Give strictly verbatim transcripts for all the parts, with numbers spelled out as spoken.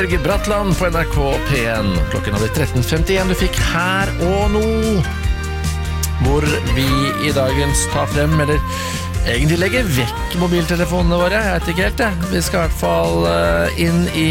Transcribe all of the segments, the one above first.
Børge Bratland på N R K P en. Klokken har blitt tretten femtien. Du fikk Her og Nå, hvor vi i dagens tar frem, eller egentlig legger vekk mobiltelefonene våre. Jeg vet ikke helt det. Vi skal i hvert fall inn i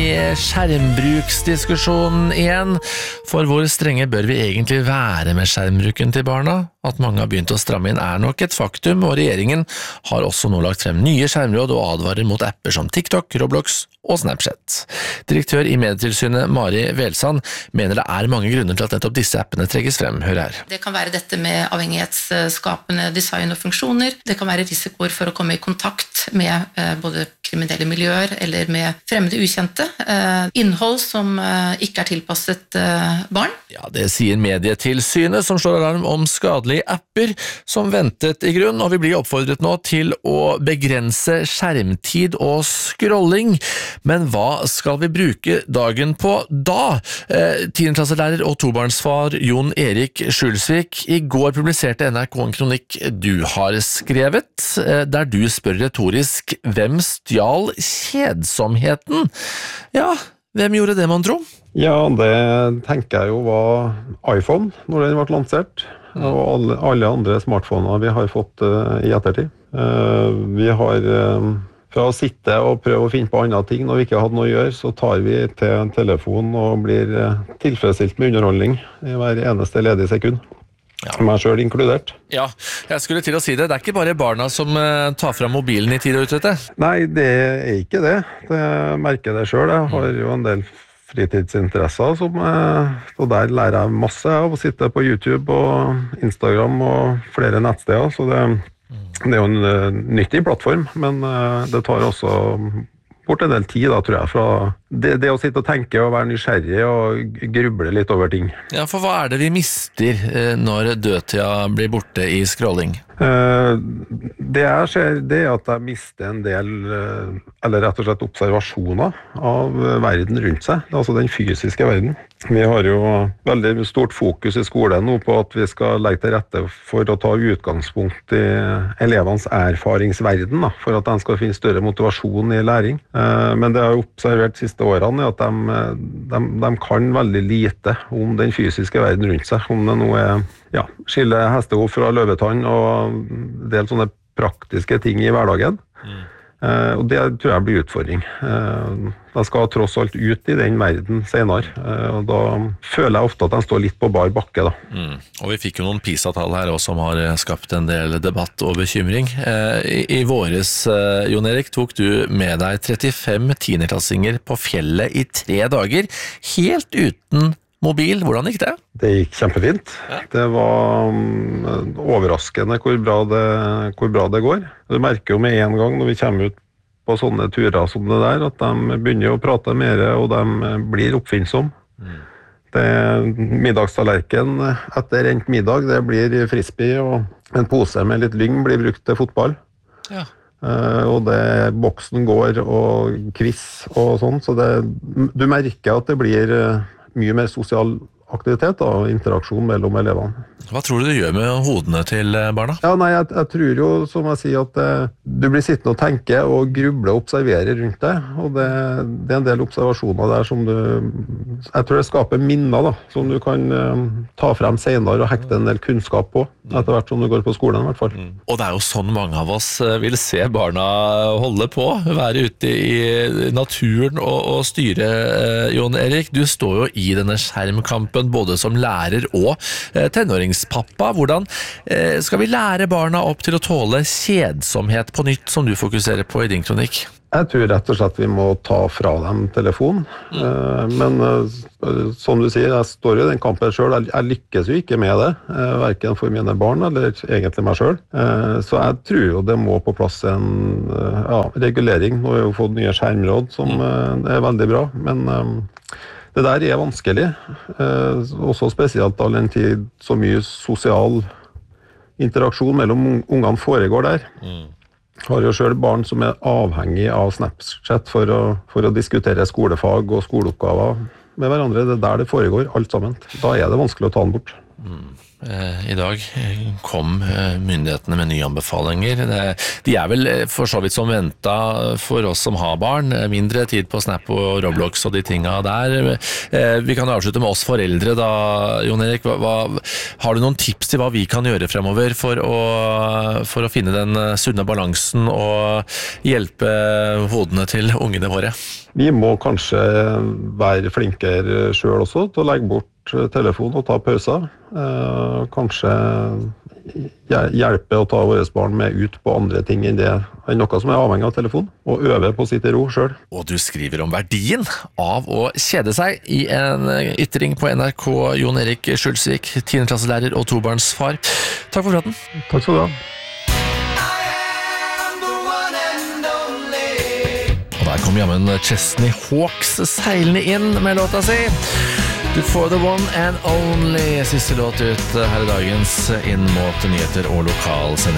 skjermbruksdiskusjonen igjen. For hvor strenge bør vi egentlig være med skjermbruken til barna? At mange har begynt å stramme inn er nok et faktum, og regjeringen har også nå lagt frem nye skjermråd og advarer mot apper som TikTok, Roblox og Snapchat. Direktør i Medietilsynet Mari Velsand mener det er mange grunner til at nettopp disse appene trekkes frem. Hør her. Det kan være dette med avhengighetsskapende design og funksjoner. Det kan være risikoer for å komme i kontakt med eh, både kriminelle miljøer eller med fremmede ukjente. Eh, innhold som eh, ikke er tilpasset eh, barn. Ja, det sier Medietilsynet, som slår alarm om skadelige apper som ventet i grunn, og vi blir oppfordret nå til å begrense skjermtid og scrolling. Men hva skal vi bruke dagen på da? Eh, tiendeklasselærer og tobarnsfar Jon Erik Skjulsvik, i går publiserte N R K en kronikk du har skrevet, eh, der du spør retorisk hvem stjal kjedsomheten? Ja, hvem gjorde det, man tro? Ja, det tenker jeg jo var iPhone når den ble lansert, og alle, alle andre smartphoner vi har fått uh, i ettertid. Uh, vi har uh, fra å sitte og prøve å finne på andre ting når vi ikke hadde noe å gjøre, så tar vi til telefonen og blir uh, tilfredsstilt med underholdning i hver eneste ledige sekund. Ja. Meg selv inkludert. Ja, jeg skulle til å si det. Det er ikke bare barna som uh, tar frem mobilen i tid og utbytte. Nei, det er ikke det. Det merker jeg selv. Jeg har jo en del fritidsinteresser, som, og der lærer jeg masse av å sitte på YouTube og Instagram og flere nettsteder, så det, det er jo en nyttig plattform, men det tar også bort en del tid, da, tror jeg, fra det, det å sitte og tenke og være nysgjerrig og gruble litt over ting. Ja, for hva er det vi mister når dødtida blir borte i scrolling? Uh, det jeg ser, det er at jeg mister en del, uh, eller rett og slett observasjoner av verden rundt seg, altså den fysiske verden. Vi har jo veldig stort fokus i skolen nå på at vi skal legge til rette for å ta utgangspunkt i elevenes erfaringsverden, da, for at de skal finne større motivasjon i læring. Uh, men det jeg har observert de siste årene er at de, de, de kan veldig lite om den fysiske verden rundt seg, om det nå er ja, skille hestehov fra løvetann og en del sånne praktiske ting i hverdagen. Mm. Eh, og det tror jeg blir utfordring. Eh, de skal tross alt ut i den verden senere, eh, og da føler jeg ofte at de står litt på bar bakke. Da. Mm. Og vi fikk jo noen PISA-tall her også, som har skapt en del debatt og bekymring. Eh, i, I våres, eh, Jon Erik, tok du med deg trettifem tiendeklassinger på fjellet i tre dager, helt uten mobil. Hvordan gikk det? Det gikk kjempefint. Ja. Det var um, overraskende hvor bra, det, hvor bra det går. Du merker jo med en gang når vi kommer ut på sånne turer som det der, at de begynner å prate mer, og de blir oppfinnsomme. Mm. Det middagstallerken etter rent middag, det blir frisbee, og en pose med litt lyng blir brukt til fotball. Ja. Uh, og det, boksen går, og quiz og sånn, så det, du merker at det blir uh, mye mer sosial aktivitet og interaksjon mellom elevene. Hva tror du det gjør med hodene til barna? Ja, nei, jeg, jeg tror jo, som jeg sier, at eh, du blir sittende og tenke og gruble og observere rundt deg, og det, det er en del observasjoner der som du, jeg tror det skaper minner da, som du kan eh, ta frem senere og hekte en del kunnskap på, etter hvert som du går på skolen i hvert fall. Mm. Og det er jo sånn mange av oss vil se barna holde på, være ute i naturen og, og styre. Jon Erik, du står jo i denne skjermkampen både som lærer og eh, tenåringspappa. Hvordan eh, skal vi lære barna opp til å tåle kjedsomhet på nytt, som du fokuserer på i din kronikk? Jeg tror rett og slett vi må ta fra dem telefon. Mm. Eh, men eh, som du sier, jeg står i den kampen selv. Jeg, jeg lykkes jo ikke med det, eh, hverken for mine barn eller egentlig meg selv. Eh, så jeg tror jo det må på plass en eh, ja, regulering. Nå har vi jo fått nye skjermråd som eh, er veldig bra, men eh, det der er vanskelig, eh, også spesielt all den tid så mye sosial interaksjon mellom ungene foregår der. Mm. Har jo selv barn som er avhengig av Snapchat for å, for å diskutere skolefag og skoleoppgaver med hverandre. Det er der det foregår, alt sammen. Da er det vanskelig å ta den bort. Mm. I dag kom myndighetene med nye anbefalinger. De er vel for så vidt som ventet for oss som har barn. Mindre tid på Snap og Roblox og de tingene der. Vi kan avslutte med oss foreldre da, Jon Erik. Hva, har du noen tips til hva vi kan gjøre fremover for å, for å finne den sunne balansen og hjelpe hodene til ungene våre? Vi må kanskje være flinkere selv også til å legge bort telefon og ta pauser. Eh, kanskje hjelpe å ta våre barn med ut på andre ting enn det enn noe som er avhengig av telefon, og øve på å sitte i ro selv. Og du skriver om verdien av å kjede seg i en ytring på N R K. Jon Erik Skjulsvik, tiendeklasselærer og tobarnsfar. Takk for praten. Takk skal du ha. Og der kom jammen Chesney Hawks seilende inn med låta si. Du får the one and only siste låt ut her i dagens inn mot nyheter og lokalsending.